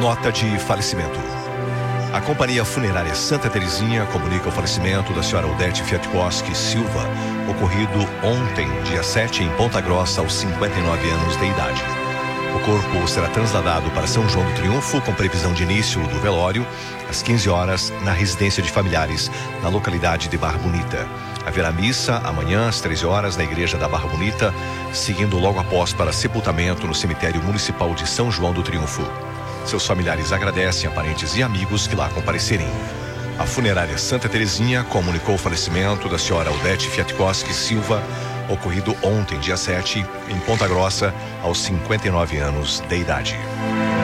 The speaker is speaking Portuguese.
Nota de falecimento. A Companhia Funerária Santa Terezinha comunica o falecimento da senhora Odete Fiatkoski Silva, ocorrido ontem, dia 7, em Ponta Grossa, aos 59 anos de idade. O corpo será trasladado para São João do Triunfo, com previsão de início do velório, às 15 horas, na residência de familiares, na localidade de Barra Bonita. Haverá missa amanhã, às 13 horas, na igreja da Barra Bonita, seguindo logo após para sepultamento no cemitério municipal de São João do Triunfo. Seus familiares agradecem a parentes e amigos que lá comparecerem. A Funerária Santa Terezinha comunicou o falecimento da senhora Odete Fiatkoski Silva, ocorrido ontem, dia 7, em Ponta Grossa, aos 59 anos de idade.